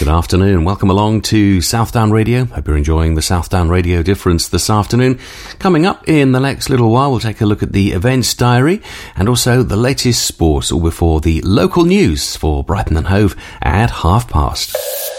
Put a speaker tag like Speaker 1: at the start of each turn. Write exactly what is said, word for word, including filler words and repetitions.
Speaker 1: afternoon. Welcome along to Southdown Radio. Hope you're enjoying the Southdown Radio Difference this afternoon. Coming up in the next little while, we'll take a look at the events diary and also the latest sports, all before the local news for Brighton and Hove at half past.